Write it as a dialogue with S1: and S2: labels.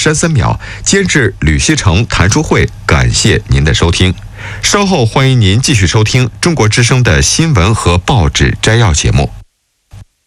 S1: 33秒。监制吕锡成、谭淑慧，感谢您的收听。稍后欢迎您继续收听中国之声的新闻和报纸摘要节目。